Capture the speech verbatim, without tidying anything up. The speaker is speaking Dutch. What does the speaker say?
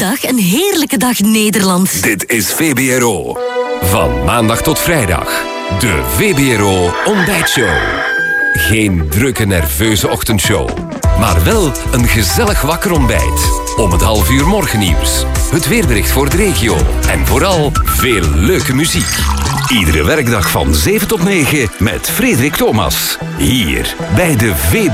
dag een heerlijke dag Nederland. Dit is V B R O. Van maandag tot vrijdag. De V B R O Ontbijtshow. Geen drukke, nerveuze ochtendshow. Maar wel een gezellig wakker ontbijt. Om het half uur morgennieuws. Het weerbericht voor de regio. En vooral veel leuke muziek. Iedere werkdag van zeven tot negen met Frederik Thomas. Hier bij de V B R O.